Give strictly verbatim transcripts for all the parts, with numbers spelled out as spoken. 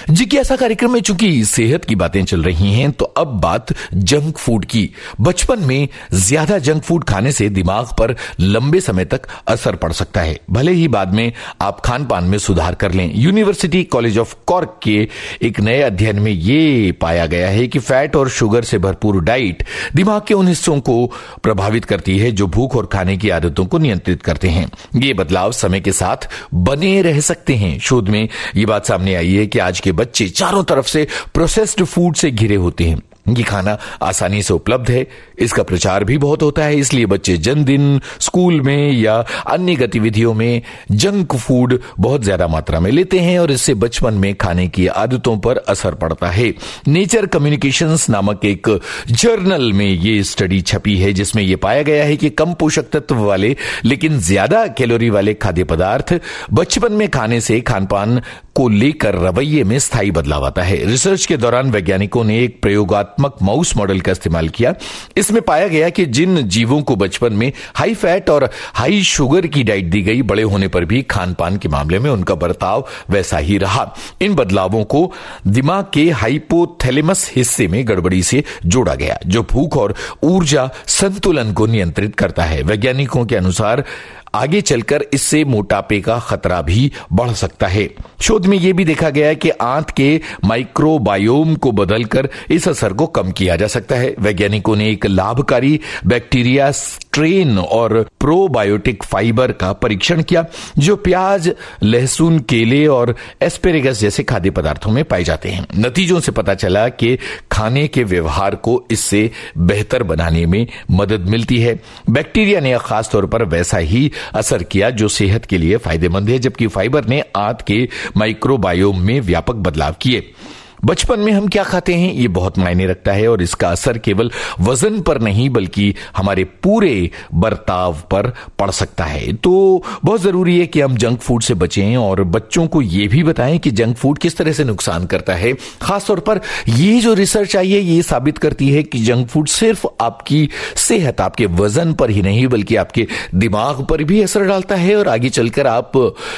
जिज्ञासा कार्यक्रम में चूंकि सेहत की बातें चल रही हैं, तो अब बात जंक फूड की। बचपन में ज्यादा जंक फूड खाने से दिमाग पर लंबे समय तक असर पड़ सकता है, भले ही बाद में आप खान पान में सुधार कर लें। यूनिवर्सिटी कॉलेज ऑफ कॉर्क के एक नए अध्ययन में यह पाया गया है कि फैट और शुगर से भरपूर डाइट दिमाग के उन हिस्सों को प्रभावित करती है जो भूख और खाने की आदतों को नियंत्रित करते हैं। ये बदलाव समय के साथ बने रह सकते हैं। शोध में ये बात सामने आई है कि आज के बच्चे चारों तरफ से प्रोसेस्ड फूड से घिरे होते हैं। ये खाना आसानी से उपलब्ध है, इसका प्रचार भी बहुत होता है, इसलिए बच्चे जन्मदिन, स्कूल में या अन्य गतिविधियों में जंक फूड बहुत ज्यादा मात्रा में लेते हैं और इससे बचपन में खाने की आदतों पर असर पड़ता है। नेचर कम्युनिकेशंस नामक एक जर्नल में ये स्टडी छपी है, जिसमें यह पाया गया है कि कम पोषक तत्व वाले लेकिन ज्यादा कैलोरी वाले खाद्य पदार्थ बचपन में खाने से खान पान को लेकर रवैये में स्थायी बदलाव आता है। रिसर्च के दौरान वैज्ञानिकों ने एक प्रयोगात्मक माउस मॉडल का इस्तेमाल किया। इसमें पाया गया कि जिन जीवों को बचपन में हाई फैट और हाई शुगर की डाइट दी गई, बड़े होने पर भी खान पान के मामले में उनका बर्ताव वैसा ही रहा। इन बदलावों को दिमाग के हाइपोथैलेमस हिस्से में गड़बड़ी से जोड़ा गया, जो भूख और ऊर्जा संतुलन को नियंत्रित करता है। वैज्ञानिकों के अनुसार आगे चलकर इससे मोटापे का खतरा भी बढ़ सकता है। शोध में यह भी देखा गया है कि आंत के माइक्रोबायोम को बदलकर इस असर को कम किया जा सकता है। वैज्ञानिकों ने एक लाभकारी बैक्टीरिया स्ट्रेन और प्रोबायोटिक फाइबर का परीक्षण किया, जो प्याज, लहसुन, केले और एस्पेरेगस जैसे खाद्य पदार्थों में पाए जाते हैं। नतीजों से पता चला कि खाने के व्यवहार को इससे बेहतर बनाने में मदद मिलती है। बैक्टीरिया ने खासतौर पर वैसा ही असर किया जो सेहत के लिए फायदेमंद है, जबकि फाइबर ने आंत के माइक्रोबायोम में व्यापक बदलाव किए। बचपन में हम क्या खाते हैं ये बहुत मायने रखता है और इसका असर केवल वजन पर नहीं बल्कि हमारे पूरे बर्ताव पर पड़ सकता है। तो बहुत जरूरी है कि हम जंक फूड से बचें और बच्चों को यह भी बताएं कि जंक फूड किस तरह से नुकसान करता है। खासतौर पर ये जो रिसर्च आई है ये साबित करती है कि जंक फूड सिर्फ आपकी सेहत, आपके वजन पर ही नहीं बल्कि आपके दिमाग पर भी असर डालता है और आगे चलकर आप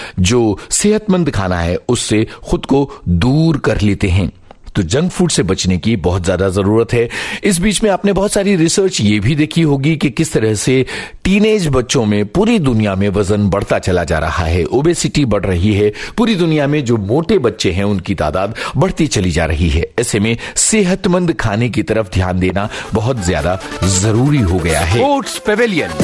जो सेहतमंद खाना है उससे खुद को दूर कर लेते हैं। तो जंक फूड से बचने की बहुत ज्यादा जरूरत है। इस बीच में आपने बहुत सारी रिसर्च ये भी देखी होगी कि किस तरह से टीनेज बच्चों में पूरी दुनिया में वजन बढ़ता चला जा रहा है, ओबेसिटी बढ़ रही है। पूरी दुनिया में जो मोटे बच्चे हैं उनकी तादाद बढ़ती चली जा रही है। ऐसे में सेहतमंद खाने की तरफ ध्यान देना बहुत ज्यादा जरूरी हो गया है। Sports pavilion.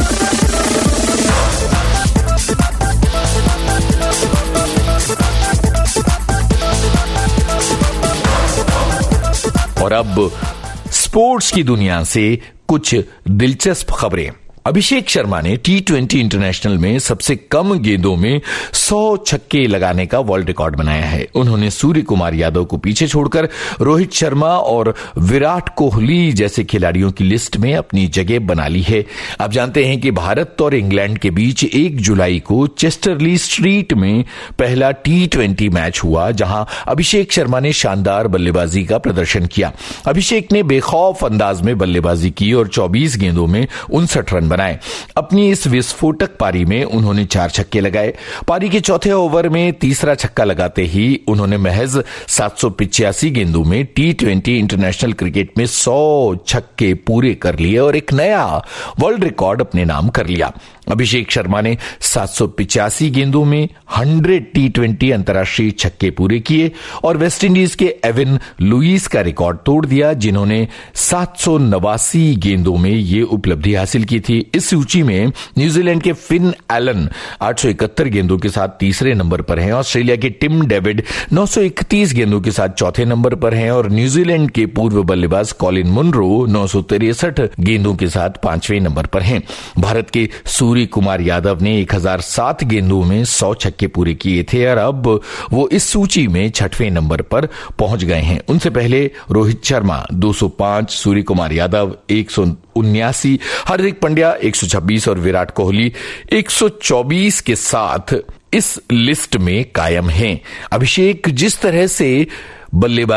और अब स्पोर्ट्स की दुनिया से कुछ दिलचस्प खबरें। अभिषेक शर्मा ने टी ट्वेंटी इंटरनेशनल में सबसे कम गेंदों में सौ छक्के लगाने का वर्ल्ड रिकॉर्ड बनाया है। उन्होंने सूर्य कुमार यादव को पीछे छोड़कर रोहित शर्मा और विराट कोहली जैसे खिलाड़ियों की लिस्ट में अपनी जगह बना ली है। आप जानते हैं कि भारत और इंग्लैंड के बीच एक जुलाई को चेस्टरली स्ट्रीट में पहला टी ट्वेंटी मैच हुआ, जहां अभिषेक शर्मा ने शानदार बल्लेबाजी का प्रदर्शन किया। अभिषेक ने बेखौफ अंदाज में बल्लेबाजी की और चौबीस गेंदों में उनसठ रन बनाए। अपनी इस विस्फोटक पारी में उन्होंने चार छक्के लगाए। पारी के चौथे ओवर में तीसरा छक्का लगाते ही उन्होंने महज सात सौ पिचासी गेंदों में टी ट्वेंटी इंटरनेशनल क्रिकेट में सौ छक्के पूरे कर लिए और एक नया वर्ल्ड रिकॉर्ड अपने नाम कर लिया। अभिषेक शर्मा ने सात सौ पिचासी गेंदों में सौ टी ट्वेंटी अंतर्राष्ट्रीय छक्के पूरे किए और वेस्टइंडीज के एविन लुईस का रिकॉर्ड तोड़ दिया, जिन्होंने सात सौ नवासी गेंदों में यह उपलब्धि हासिल की थी। इस सूची में न्यूजीलैंड के फिन एलन आठ सौ इकहत्तर गेंदों के साथ तीसरे नंबर पर हैं, ऑस्ट्रेलिया के टिम डेविड नौ सौ इकतीस गेंदों के साथ चौथे नंबर पर हैं और न्यूजीलैंड के पूर्व बल्लेबाज कॉलिन मुनरो नौ सौ तिरसठ गेंदों के साथ पांचवें नंबर पर हैं। भारत के सूर्य कुमार यादव ने एक हज़ार सात गेंदों में सौ छक्के पूरे किए थे और अब वो इस सूची में छठवें नंबर पर पहुंच गए हैं। उनसे पहले रोहित शर्मा दो सौ पांच, सूर्य कुमार यादव एक सौ उन्यासी, हार्दिक पांड्या एक सौ छब्बीस और विराट कोहली एक सौ चौबीस के साथ इस लिस्ट में कायम हैं। अभिषेक जिस तरह से बल्लेबाज